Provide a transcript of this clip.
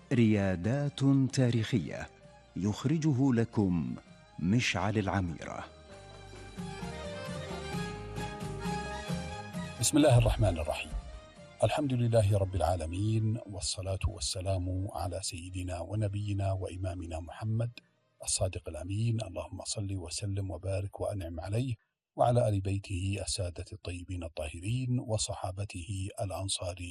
ريادات تاريخية يخرجه لكم مشعل العميرة. بسم الله الرحمن الرحيم. الحمد لله رب العالمين، والصلاة والسلام على سيدنا ونبينا وإمامنا محمد الصادق الأمين، اللهم صل وسلم وبارك وأنعم عليه وعلى آل بيته السادة الطيبين الطاهرين وصحابته الأنصار